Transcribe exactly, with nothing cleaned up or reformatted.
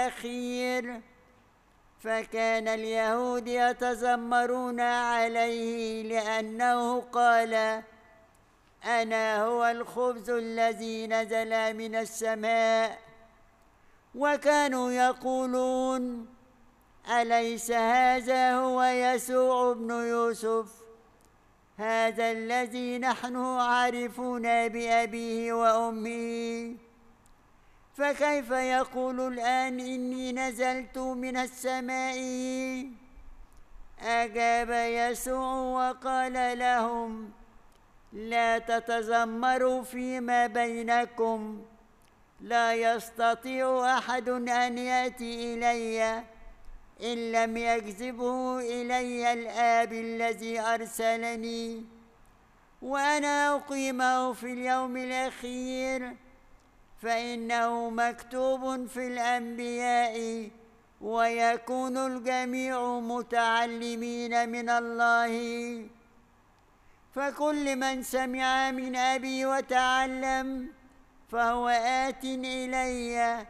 الأخير. فكان اليهود يتذمرون عليه لأنه قال: أنا هو الخبز الذي نزل من السماء. وكانوا يقولون: أليس هذا هو يسوع ابن يوسف، هذا الذي نحن عارفون بأبيه وأمه؟ فكيف يقول الآن إني نزلت من السماء؟ أجاب يسوع وقال لهم: لا تتذمروا فيما بينكم. لا يستطيع أحد أن يأتي إلي إن لم يجذبه إلي الآب الذي أرسلني، وأنا أقيمه في اليوم الأخير. فإنه مكتوب في الأنبياء: ويكون الجميع متعلمين من الله. فكل من سمع من أبي وتعلم فهو آت إلي،